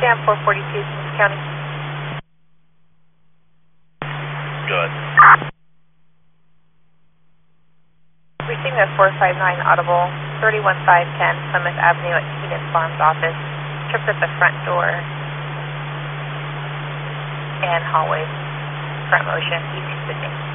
Cam 442, Kings County. Good. Receiving a 459 audible, 31510 Plymouth Avenue at Keenan Farms office. Tripped at the front door and hallway. Front motion, East Sydney.